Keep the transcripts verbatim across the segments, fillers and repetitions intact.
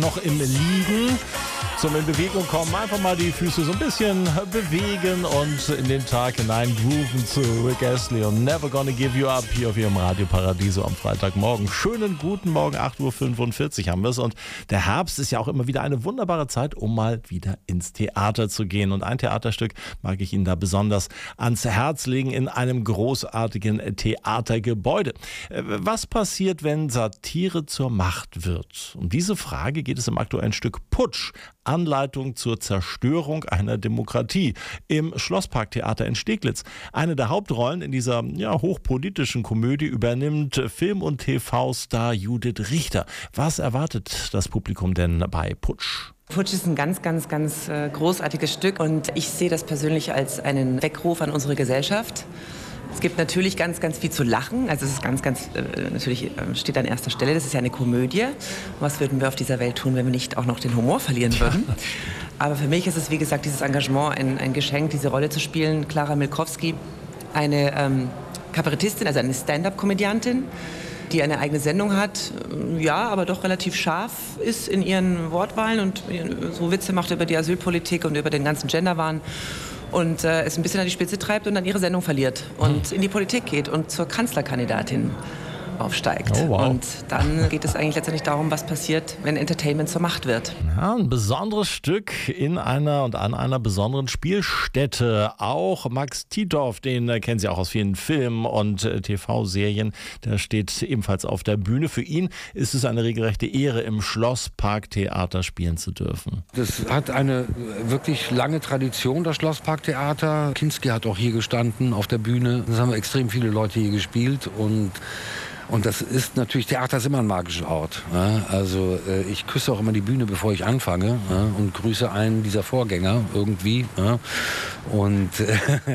Noch im Liegen zum in Bewegung kommen, einfach mal die Füße so ein bisschen bewegen und in den Tag hinein grooven zu Rick Astley und Never Gonna Give You Up hier auf Ihrem Radio Paradiso am Freitagmorgen. Schönen guten Morgen, acht Uhr fünfundvierzig haben wir es, und der Herbst ist ja auch immer wieder eine wunderbare Zeit, um mal wieder ins Theater zu gehen, und ein Theaterstück mag ich Ihnen da besonders ans Herz legen in einem großartigen Theatergebäude. Was passiert, wenn Satire zur Macht wird? Um diese Frage geht es im aktuellen Stück Putsch, Anleitung zur Zerstörung einer Demokratie im Schlossparktheater in Steglitz. Eine der Hauptrollen in dieser ja, hochpolitischen Komödie übernimmt Film- und T V-Star Judith Richter. Was erwartet das Publikum denn bei Putsch? Putsch ist ein ganz, ganz, ganz äh, großartiges Stück, und ich sehe das persönlich als einen Weckruf an unsere Gesellschaft. Es gibt natürlich ganz, ganz viel zu lachen. Also es ist ganz, ganz, äh, natürlich äh, steht an erster Stelle. Das ist ja eine Komödie. Was würden wir auf dieser Welt tun, wenn wir nicht auch noch den Humor verlieren würden? Aber für mich ist es, wie gesagt, dieses Engagement ein, ein Geschenk, diese Rolle zu spielen. Clara Milkowski, eine ähm, Kabarettistin, also eine Stand-up-Komödiantin, die eine eigene Sendung hat, ja, aber doch relativ scharf ist in ihren Wortwahlen und so Witze macht über die Asylpolitik und über den ganzen Genderwahn. Und äh, es ein bisschen an die Spitze treibt und dann ihre Sendung verliert und in die Politik geht und zur Kanzlerkandidatin aufsteigt. Oh, wow. Und dann geht es eigentlich letztendlich darum, was passiert, wenn Entertainment zur Macht wird. Ja, ein besonderes Stück in einer und an einer besonderen Spielstätte. Auch Max Titov, den kennen Sie auch aus vielen Filmen und T V-Serien, der steht ebenfalls auf der Bühne. Für ihn ist es eine regelrechte Ehre, im Schlossparktheater spielen zu dürfen. Das hat eine wirklich lange Tradition, das Schlossparktheater. Kinski hat auch hier gestanden auf der Bühne. Das haben extrem viele Leute hier gespielt, und Und das ist natürlich, Theater ist immer ein magischer Ort. Ja? Also äh, ich küsse auch immer die Bühne, bevor ich anfange, ja? Und grüße einen dieser Vorgänger irgendwie, ja? und, äh,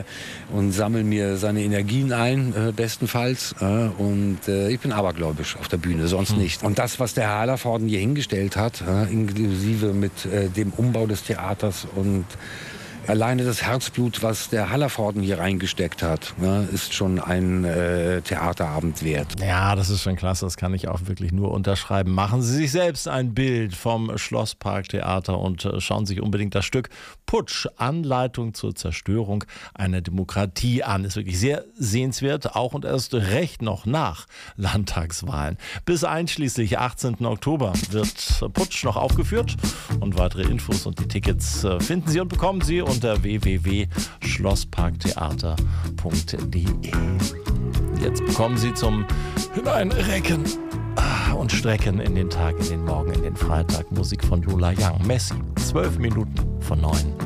und sammle mir seine Energien ein, äh, bestenfalls. Ja? Und äh, ich bin abergläubisch auf der Bühne, sonst hm. nicht. Und das, was der Herr Hallervorden hier hingestellt hat, ja? Inklusive mit äh, dem Umbau des Theaters und alleine das Herzblut, was der Hallervorden hier reingesteckt hat, ne, ist schon ein äh, Theaterabend wert. Ja, das ist schon klasse. Das kann ich auch wirklich nur unterschreiben. Machen Sie sich selbst ein Bild vom Schlossparktheater und schauen sich unbedingt das Stück Putsch, Anleitung zur Zerstörung einer Demokratie an. Ist wirklich sehr sehenswert, auch und erst recht noch nach Landtagswahlen. Bis einschließlich achtzehnten Oktober wird Putsch noch aufgeführt, und weitere Infos und die Tickets finden Sie und bekommen Sie unter w w w punkt schlossparktheater punkt d e. Jetzt bekommen Sie zum Hineinrecken und Strecken in den Tag, in den Morgen, in den Freitag Musik von Lola Young. Messi, zwölf Minuten von neun.